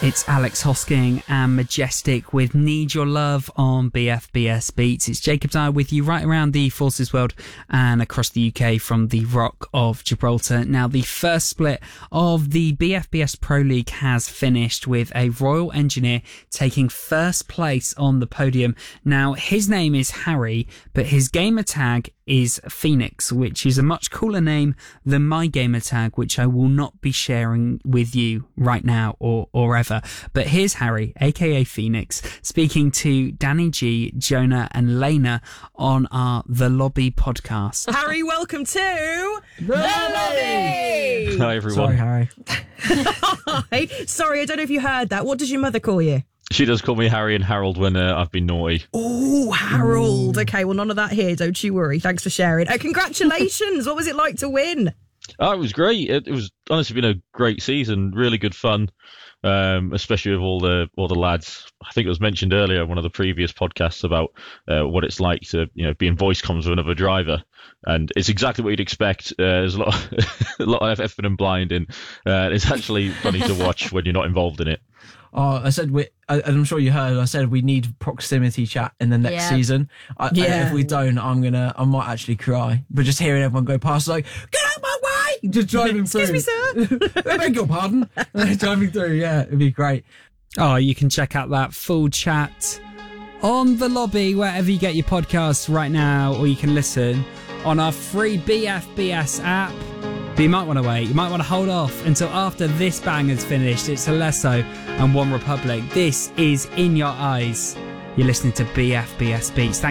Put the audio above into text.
It's Alex Hosking and Majestic with Need Your Love on BFBS Beats. It's Jacob Dyer with you right around the Forces world and across the UK from the Rock of Gibraltar. Now, the first split of the BFBS Pro League has finished with a Royal Engineer taking first place on the podium. Now, his name is Harry, but his gamer tag is Phoenix, which is a much cooler name than my gamer tag, which I will not be sharing with you right now or ever. But here's Harry, aka Phoenix, speaking to Danny G, Jonah and Lena on our The Lobby podcast. Harry, welcome to The Lobby! Hi everyone. Sorry, Harry. Hi. Sorry, I don't know if you heard that. What does your mother call you? She does call me Harry and Harold when I've been naughty. Oh, Harold. Okay, well, none of that here. Don't you worry. Thanks for sharing. Congratulations. What was it like to win? Oh, it was great. It was honestly been a great season. Really good fun, especially with all the lads. I think it was mentioned earlier in one of the previous podcasts about what it's like to be in voice comms with another driver, and it's exactly what you'd expect. There's a lot of effort and blinding. It's actually funny to watch when you're not involved in it. Oh, I said I'm sure you heard. I said we need proximity chat in the next season. If we don't, I might actually cry. But just hearing everyone go past, like, get out my way! Just driving through. Excuse me, sir. I beg your pardon. Driving through, yeah, it'd be great. Oh, you can check out that full chat on The Lobby, wherever you get your podcasts right now, or you can listen on our free BFBS app. But you might want to wait. You might want to hold off until after this bang is finished. It's Alesso and One Republic. This is In Your Eyes. You're listening to BFBS Beats. Thanks